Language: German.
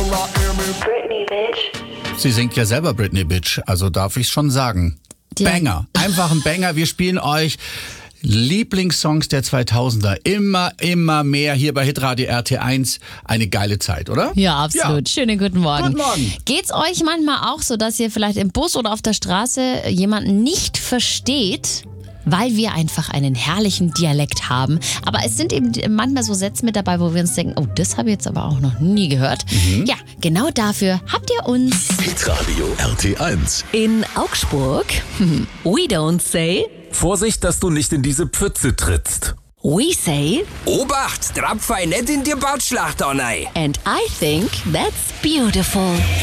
Britney, bitch. Sie singt ja selber Britney Bitch, also darf ich schon sagen. Ja. Banger, einfach ein Banger. Wir spielen euch Lieblingssongs der 2000er. Immer mehr hier bei Hitradio RT1. Eine geile Zeit, oder? Ja, absolut. Ja. Schönen guten Morgen. Guten Morgen. Geht's euch manchmal auch so, dass ihr vielleicht im Bus oder auf der Straße jemanden nicht versteht? Weil wir einfach einen herrlichen Dialekt haben. Aber es sind eben manchmal so Sätze mit dabei, wo wir uns denken, oh, das habe ich jetzt aber auch noch nie gehört. Ja, genau dafür habt ihr uns Hitradio RT1. In Augsburg, we don't say, Vorsicht, dass du nicht in diese Pfütze trittst. we say, Obacht, drapfei nicht in die Badschlacht rein. and I think that's beautiful.